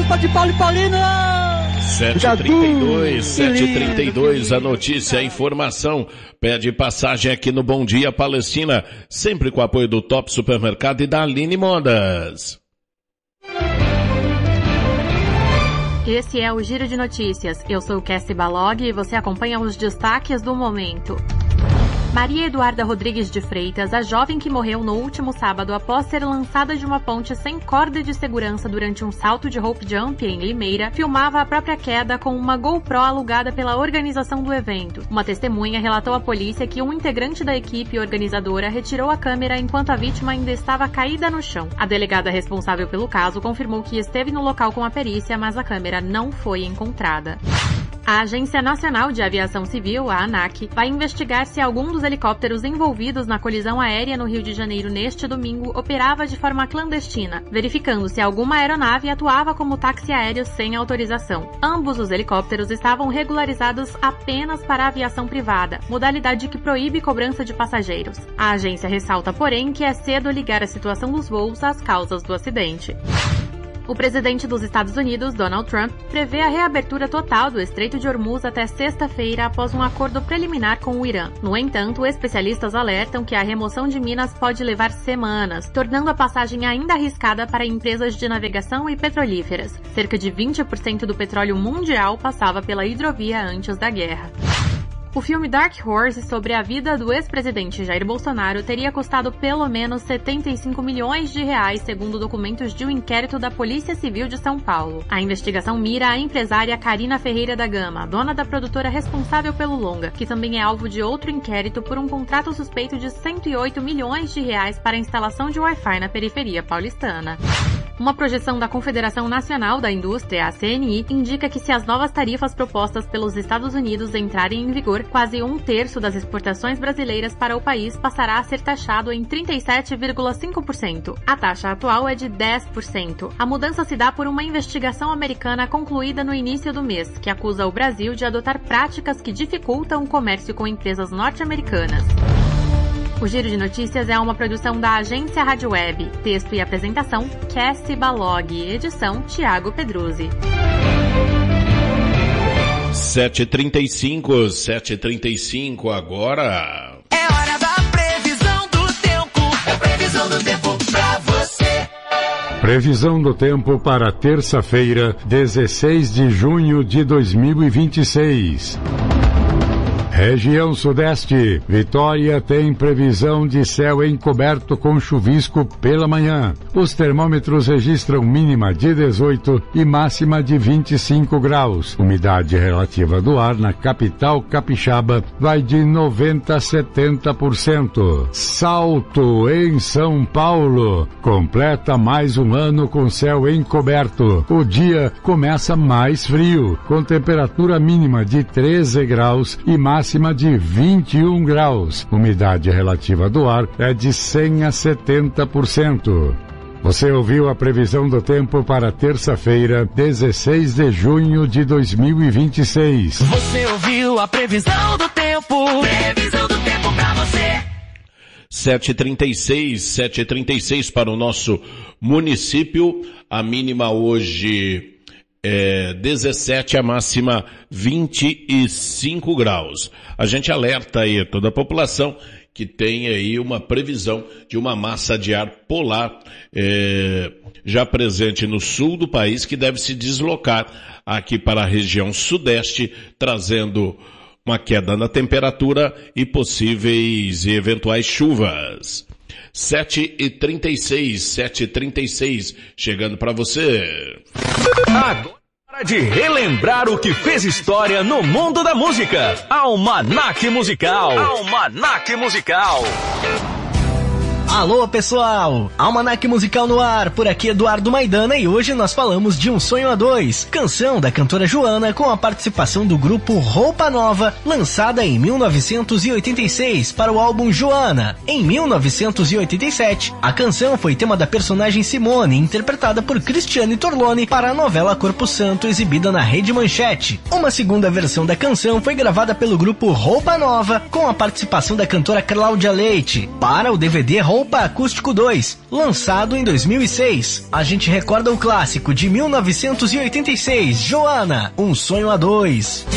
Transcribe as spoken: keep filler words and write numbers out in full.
Tropa de Paulo e Paulino! sete e trinta e dois, sete e trinta e dois, a notícia, a informação, pede passagem aqui no Bom Dia Palestina, sempre com o apoio do Top Supermercado e da Aline Modas. Esse é o Giro de Notícias. Eu sou Cassie Balog e você acompanha os destaques do momento. Maria Eduarda Rodrigues de Freitas, a jovem que morreu no último sábado após ser lançada de uma ponte sem corda de segurança durante um salto de rope jump em Limeira, filmava a própria queda com uma GoPro alugada pela organização do evento. Uma testemunha relatou à polícia que um integrante da equipe organizadora retirou a câmera enquanto a vítima ainda estava caída no chão. A delegada responsável pelo caso confirmou que esteve no local com a perícia, mas a câmera não foi encontrada. A Agência Nacional de Aviação Civil, a ANAC, vai investigar se algum dos helicópteros envolvidos na colisão aérea no Rio de Janeiro neste domingo operava de forma clandestina, verificando se alguma aeronave atuava como táxi aéreo sem autorização. Ambos os helicópteros estavam regularizados apenas para a aviação privada, modalidade que proíbe cobrança de passageiros. A agência ressalta, porém, que é cedo ligar a situação dos voos às causas do acidente. O presidente dos Estados Unidos, Donald Trump, prevê a reabertura total do Estreito de Hormuz até sexta-feira após um acordo preliminar com o Irã. No entanto, especialistas alertam que a remoção de minas pode levar semanas, tornando a passagem ainda arriscada para empresas de navegação e petrolíferas. Cerca de vinte por cento do petróleo mundial passava pela hidrovia antes da guerra. O filme Dark Horse sobre a vida do ex-presidente Jair Bolsonaro teria custado pelo menos setenta e cinco milhões de reais, segundo documentos de um inquérito da Polícia Civil de São Paulo. A investigação mira a empresária Karina Ferreira da Gama, dona da produtora responsável pelo longa, que também é alvo de outro inquérito por um contrato suspeito de cento e oito milhões de reais para a instalação de Wi-Fi na periferia paulistana. Uma projeção da Confederação Nacional da Indústria, a C N I, indica que se as novas tarifas propostas pelos Estados Unidos entrarem em vigor, quase um terço das exportações brasileiras para o país passará a ser taxado em trinta e sete vírgula cinco por cento. A taxa atual é de dez por cento. A mudança se dá por uma investigação americana concluída no início do mês, que acusa o Brasil de adotar práticas que dificultam o comércio com empresas norte-americanas. O Giro de Notícias é uma produção da Agência Rádio Web. Texto e apresentação, Cassie Balog. Edição, Tiago Pedruzzi. sete e trinta e cinco, sete e trinta e cinco agora. É hora da previsão do tempo. É previsão do tempo pra você. Previsão do tempo para terça-feira, dezesseis de junho de dois mil e vinte e seis. Região Sudeste, Vitória tem previsão de céu encoberto com chuvisco pela manhã. Os termômetros registram mínima de dezoito e máxima de vinte e cinco graus. Umidade relativa do ar na capital capixaba vai de noventa a setenta por cento. Salto em São Paulo completa mais um ano com céu encoberto. O dia começa mais frio, com temperatura mínima de treze graus e máxima máxima de vinte e um graus. Umidade relativa do ar é de cem a setenta por cento. Você ouviu a previsão do tempo para terça-feira, dezesseis de junho de dois mil e vinte e seis. Você ouviu a previsão do tempo. Previsão do tempo pra você. sete e trinta e seis, sete e trinta e seis para o nosso município. A mínima hoje é dezessete, a máxima vinte e cinco graus. A gente alerta aí toda a população que tem aí uma previsão de uma massa de ar polar é, já presente no sul do país, que deve se deslocar aqui para a região sudeste, trazendo uma queda na temperatura e possíveis e eventuais chuvas. sete e trinta e seis, sete e trinta e seis, chegando para você. Agora é de relembrar o que fez história no mundo da música. Almanaque Musical. Almanaque Musical. Alô pessoal, Almanaque Musical no ar, por aqui Eduardo Maidana e hoje nós falamos de Um Sonho a Dois, canção da cantora Joana com a participação do grupo Roupa Nova, lançada em mil novecentos e oitenta e seis para o álbum Joana. Em mil novecentos e oitenta e sete, a canção foi tema da personagem Simone, interpretada por Cristiane Torlone para a novela Corpo Santo, exibida na Rede Manchete. Uma segunda versão da canção foi gravada pelo grupo Roupa Nova com a participação da cantora Cláudia Leite para o D V D Roupa Roupa Acústico dois, lançado em dois mil e seis. A gente recorda o clássico de mil novecentos e oitenta e seis, Joana, Um Sonho a Dois.